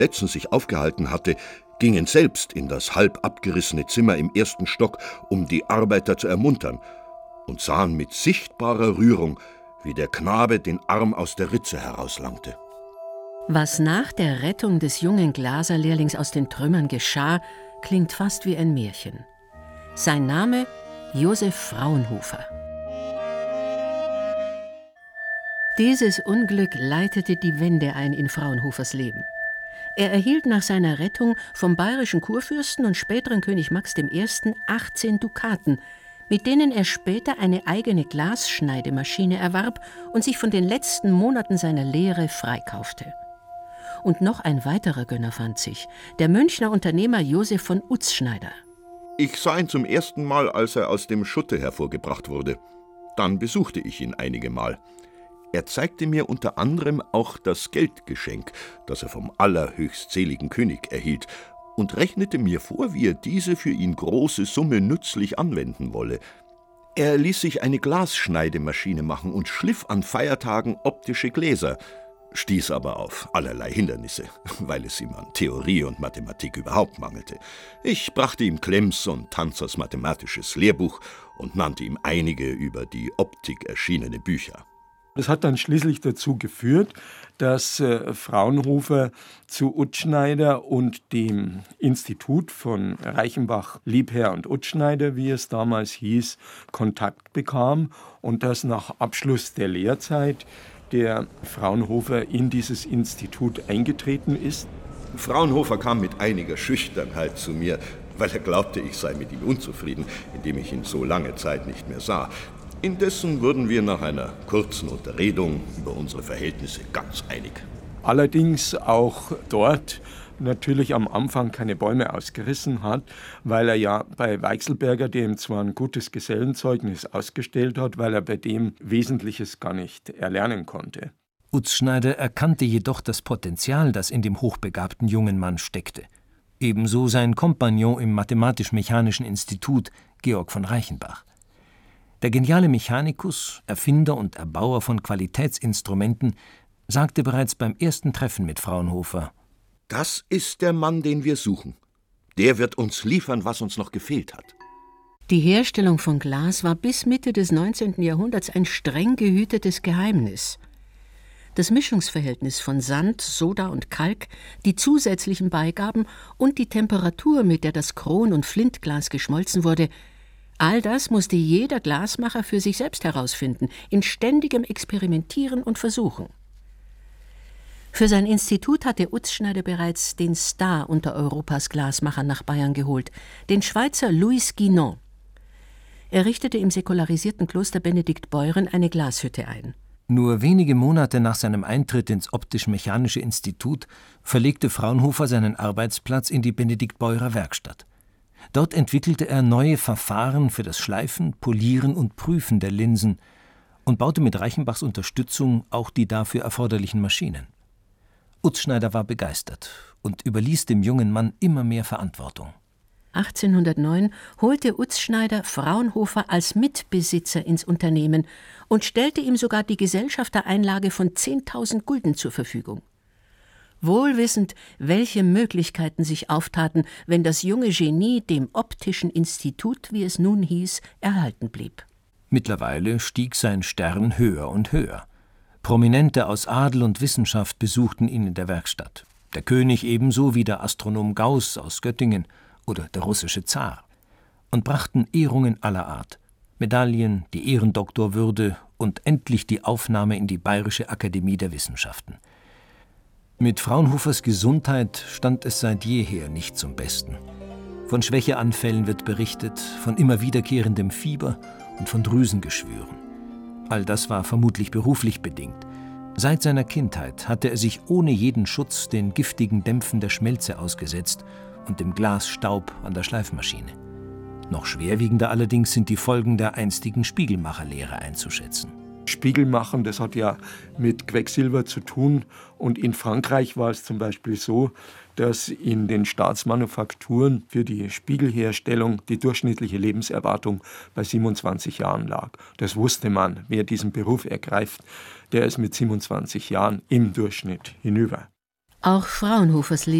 letztens sich aufgehalten hatte, gingen selbst in das halb abgerissene Zimmer im 1. Stock, um die Arbeiter zu ermuntern, und sahen mit sichtbarer Rührung, wie der Knabe den Arm aus der Ritze herauslangte. Was nach der Rettung des jungen Glaserlehrlings aus den Trümmern geschah, klingt fast wie ein Märchen. Sein Name Josef Fraunhofer. Dieses Unglück leitete die Wende ein in Fraunhofers Leben. Er erhielt nach seiner Rettung vom bayerischen Kurfürsten und späteren König Max I. 18 Dukaten, mit denen er später eine eigene Glasschneidemaschine erwarb und sich von den letzten Monaten seiner Lehre freikaufte. Und noch ein weiterer Gönner fand sich, der Münchner Unternehmer Josef von Utzschneider. Ich sah ihn zum ersten Mal, als er aus dem Schutte hervorgebracht wurde. Dann besuchte ich ihn einige Mal. Er zeigte mir unter anderem auch das Geldgeschenk, das er vom allerhöchstseligen König erhielt, und rechnete mir vor, wie er diese für ihn große Summe nützlich anwenden wolle. Er ließ sich eine Glasschneidemaschine machen und schliff an Feiertagen optische Gläser, stieß aber auf allerlei Hindernisse, weil es ihm an Theorie und Mathematik überhaupt mangelte. Ich brachte ihm Klemms und Tanzers mathematisches Lehrbuch und nannte ihm einige über die Optik erschienene Bücher. Das hat dann schließlich dazu geführt, dass Fraunhofer zu Utzschneider und dem Institut von Reichenbach, Liebherr und Utzschneider, wie es damals hieß, Kontakt bekam und dass nach Abschluss der Lehrzeit der Fraunhofer in dieses Institut eingetreten ist. Fraunhofer kam mit einiger Schüchternheit zu mir, weil er glaubte, ich sei mit ihm unzufrieden, indem ich ihn so lange Zeit nicht mehr sah. Indessen wurden wir nach einer kurzen Unterredung über unsere Verhältnisse ganz einig. Allerdings auch dort natürlich am Anfang keine Bäume ausgerissen hat, weil er ja bei Weichselberger dem zwar ein gutes Gesellenzeugnis ausgestellt hat, weil er bei dem Wesentliches gar nicht erlernen konnte. Utzschneider erkannte jedoch das Potenzial, das in dem hochbegabten jungen Mann steckte. Ebenso sein Kompagnon im Mathematisch-Mechanischen Institut, Georg von Reichenbach. Der geniale Mechanikus, Erfinder und Erbauer von Qualitätsinstrumenten, sagte bereits beim ersten Treffen mit Fraunhofer: Das ist der Mann, den wir suchen. Der wird uns liefern, was uns noch gefehlt hat. Die Herstellung von Glas war bis Mitte des 19. Jahrhunderts ein streng gehütetes Geheimnis. Das Mischungsverhältnis von Sand, Soda und Kalk, die zusätzlichen Beigaben und die Temperatur, mit der das Kron- und Flintglas geschmolzen wurde, all das musste jeder Glasmacher für sich selbst herausfinden, in ständigem Experimentieren und Versuchen. Für sein Institut hatte Utzschneider bereits den Star unter Europas Glasmachern nach Bayern geholt, den Schweizer Louis Guinon. Er richtete im säkularisierten Kloster Benediktbeuern eine Glashütte ein. Nur wenige Monate nach seinem Eintritt ins Optisch-Mechanische Institut verlegte Fraunhofer seinen Arbeitsplatz in die Benediktbeurer Werkstatt. Dort entwickelte er neue Verfahren für das Schleifen, Polieren und Prüfen der Linsen und baute mit Reichenbachs Unterstützung auch die dafür erforderlichen Maschinen. Utzschneider war begeistert und überließ dem jungen Mann immer mehr Verantwortung. 1809 holte Utzschneider Fraunhofer als Mitbesitzer ins Unternehmen und stellte ihm sogar die Gesellschaftereinlage von 10.000 Gulden zur Verfügung. Wohlwissend, welche Möglichkeiten sich auftaten, wenn das junge Genie dem Optischen Institut, wie es nun hieß, erhalten blieb. Mittlerweile stieg sein Stern höher und höher. Prominente aus Adel und Wissenschaft besuchten ihn in der Werkstatt. Der König ebenso wie der Astronom Gauß aus Göttingen oder der russische Zar. Und brachten Ehrungen aller Art. Medaillen, die Ehrendoktorwürde und endlich die Aufnahme in die Bayerische Akademie der Wissenschaften. Mit Fraunhofers Gesundheit stand es seit jeher nicht zum Besten. Von Schwächeanfällen wird berichtet, von immer wiederkehrendem Fieber und von Drüsengeschwüren. All das war vermutlich beruflich bedingt. Seit seiner Kindheit hatte er sich ohne jeden Schutz den giftigen Dämpfen der Schmelze ausgesetzt und dem Glasstaub an der Schleifmaschine. Noch schwerwiegender allerdings sind die Folgen der einstigen Spiegelmacherlehre einzuschätzen. Spiegelmachen, das hat ja mit Quecksilber zu tun. Und in Frankreich war es zum Beispiel so, dass in den Staatsmanufakturen für die Spiegelherstellung die durchschnittliche Lebenserwartung bei 27 Jahren lag. Das wusste man. Wer diesen Beruf ergreift, der ist mit 27 Jahren im Durchschnitt hinüber. Auch Fraunhofers